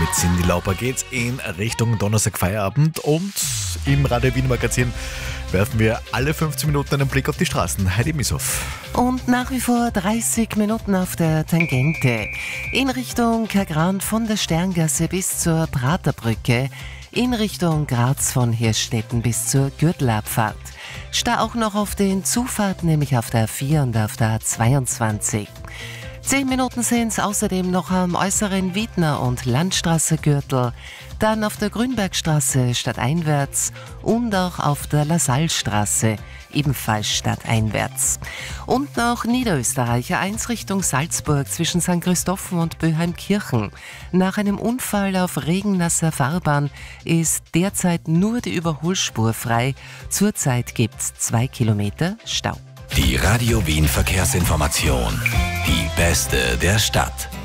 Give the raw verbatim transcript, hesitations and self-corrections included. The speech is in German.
Mit Cyndi Lauper geht's in Richtung Donnerstag Feierabend und im Radio Wien Magazin werfen wir alle fünfzehn Minuten einen Blick auf die Straßen. Heidi Mishoff. Und nach wie vor dreißig Minuten auf der Tangente. In Richtung Kagran von der Sterngasse bis zur Praterbrücke. In Richtung Graz von Hirschstetten bis zur Gürtelabfahrt. Steh auch noch auf den Zufahrten, nämlich auf der A vier und auf der A zweiundzwanzig. Zehn Minuten sind es außerdem noch am äußeren Wiedner- und Landstraße-Gürtel, dann auf der Grünbergstraße stadteinwärts und auch auf der Lasallstraße, ebenfalls stadteinwärts. Und noch Niederösterreicher eins Richtung Salzburg zwischen Sankt Christophen und Böheimkirchen. Nach einem Unfall auf regennasser Fahrbahn ist derzeit nur die Überholspur frei. Zurzeit gibt's zwei Kilometer Stau. Die Radio Wien Verkehrsinformation. Die beste der Stadt.